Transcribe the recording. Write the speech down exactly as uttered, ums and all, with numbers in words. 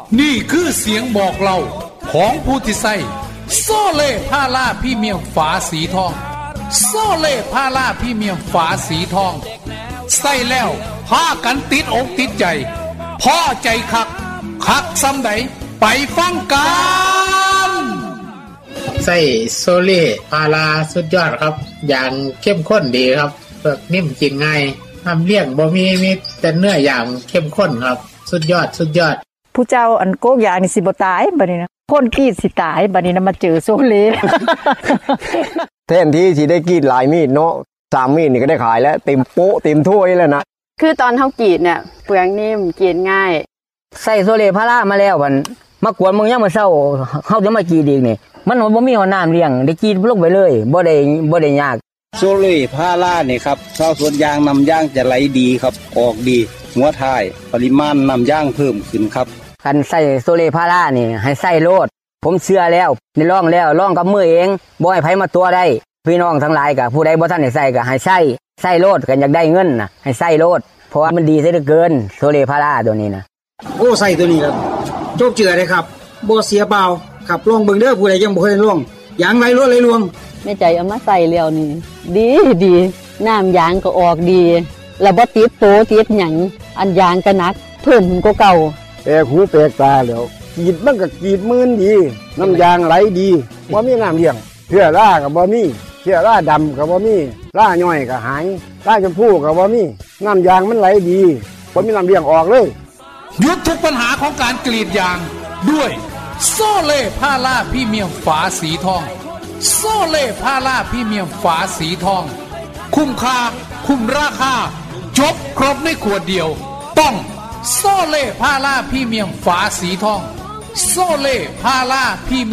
นี่คือเสียงบอกเล่าของผู้ที่ใส่โซเล่พาราพรีเมียมฝาสีทองโซเล่พาราพรีเมียมฝาสีทองใส่แล้วพากันติดอกติดใจพอใจคักคักซ้ำใดไปฟังกันใส่โซเล่พาราสุดยอดครับอย่างเข้มข้นดีครับเปลือกนิ่มกินง่ายทำเลี้ยงบ่มีมีแต่เนื้ออย่างเข้มข้นครับสุดยอดสุดยอดผู้เจ้าอันโกกยานี่สิบ่ตายบัดนี้นะคนกรีดสิตายบัดนี้นะมาเจอโซเล่แทนที่สิได้กรีดหลายมีดเนาะสามมีดนี่ก็ได้ขายแล้วเต็มโป๊ะเต็มถ้วยแล้วนะคือตอนเฮากรีดเนี่ยเปลือกนิ่มกรีดง่ายใส่โซเล่พารามาแล้วมันมากวนมึงยามมื้อเช้าเฮาจะมากรีดอีกนี่มันบ่มีน้ำเลี้ยงได้กรีดลงไปเลยบ่ได้บ่ได้ยากโซเล่พารานี่ครับชาวสวนยางนำยางจะไหลดีครับออกดีหัวท้ายปริมาณนำยางเพิ่มขึ้นครับคันใส่โซเล่พารานี่ให้ใส่โลดผมเชื่อแล้วได้ลองแล้วลองกับมือเองบ่ให้ไผมาตัวได้พี่น้องทั้งหลายก็ผู้ใดบ่ทันได้ใส่ก็ให้ใส่ใส่โลดกันอยากได้เงินน่ะให้ใส่โลดเพราะว่ามันดีซะเหลือเกินโซเล่พาราตัวนี้นะโอ้ใส่ตัวนี้ครับจบเจือเลยครับบ่เสียเปล่าขับลองเบิ่งเด้อผู้ใดยังบ่เคยลองยางไหลรวดไหลรวงแม่ใจเอามาใส่แล้วนี่ดีดีน้ำยางก็ออกดีแล้วบ่ติดโตติดหยังอันยางก็หนักเพิ่มกว่าเก่าแปลกหูแปลกตาแล้วกรีดมันก็กรีดมื่นดีน้ำยางไหลดีบ่มีน้ำเลี้ยงเชื้อราก็บ่มีเชื้อราดำก็บ่มีราย่อยก็หายราชมพูก็บ่มีน้ำยางมันไหลดีบ่มีน้ำเลี้ยงออกเลยหยุดทุกปัญหาของการกรีดยางด้วยโซเล่พาราพรีเมียมฝาสีทองโซเล่พาราพรีเมียมฝาสีทองคุ้มค่าคุ้มราคาจบครบในขวดเดียวต้องโซเล่พาราพรีเมียมฝาสีทองโซเล่พาราพรี